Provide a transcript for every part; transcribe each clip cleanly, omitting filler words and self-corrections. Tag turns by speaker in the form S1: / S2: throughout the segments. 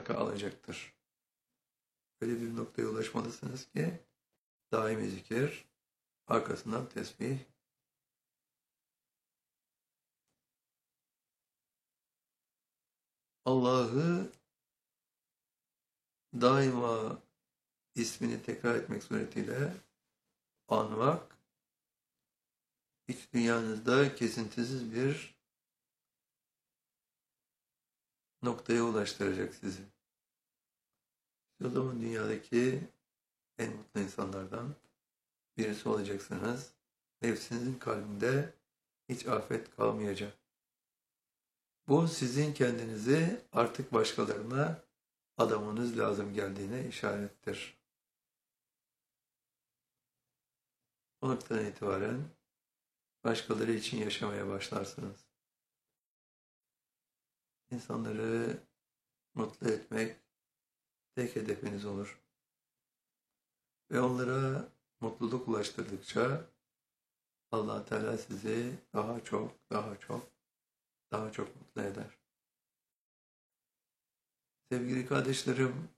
S1: mutlaka alacaktır. Öyle bir noktaya ulaşmalısınız ki daimi zikir, arkasından tesbih. Allah'ı daima ismini tekrar etmek suretiyle anmak, iç dünyanızda kesintisiz bir noktaya ulaştıracak sizi. O zaman dünyadaki en mutlu insanlardan birisi olacaksınız. Nefsinizin kalbinde hiç afet kalmayacak. Bu sizin kendinizi artık başkalarına adamanız lazım geldiğine işarettir. O noktadan itibaren başkaları için yaşamaya başlarsınız. İnsanları mutlu etmek tek hedefiniz olur. Ve onlara mutluluk ulaştırdıkça Allah Teala sizi daha çok mutlu eder. Sevgili kardeşlerim,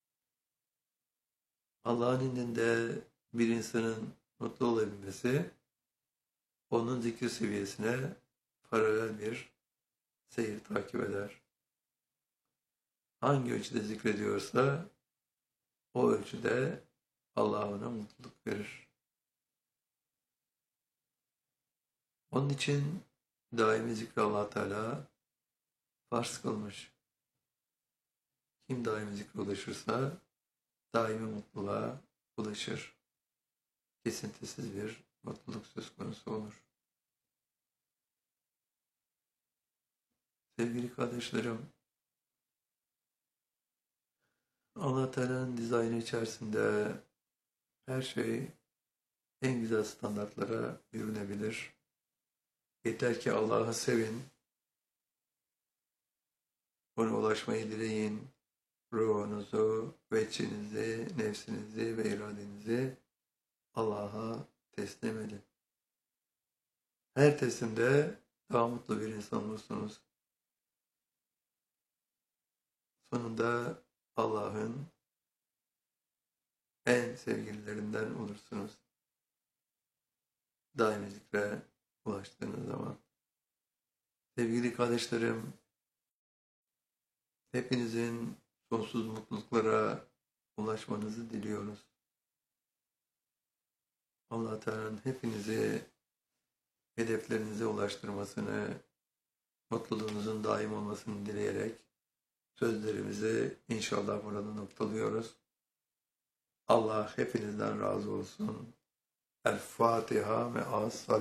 S1: Allah'ın indinde bir insanın mutlu olabilmesi, onun zikir seviyesine paralel bir seyir takip eder. Hangi ölçüde zikrediyorsa, o ölçüde Allah ona mutluluk verir. Onun için daimi zikri Allah Teala farz kılmış. Kim daimi zikre ulaşırsa daimi mutluluğa ulaşır. Kesintisiz bir mutluluk söz konusu olur. Sevgili kardeşlerim, Allah Teala'nın dizaynı içerisinde her şey en güzel standartlara bürünebilir. Yeter ki Allah'ı sevin, ona ulaşmayı dileyin, ruhunuzu, veçhinizi, nefsinizi ve iradenizi Allah'a teslim edin. Her teslimde daha mutlu bir insan olursunuz. Sonunda Allah'ın en sevgililerinden olursunuz. Daimi zikre ulaştığınız zaman. Sevgili kardeşlerim, hepinizin sonsuz mutluluklara ulaşmanızı diliyoruz. Allah Teala'nın hepinizi hedeflerinize ulaştırmasını, mutluluğunuzun daim olmasını dileyerek sözlerimizi inşallah burada noktalıyoruz. Allah hepinizden razı olsun. El Fatiha ve as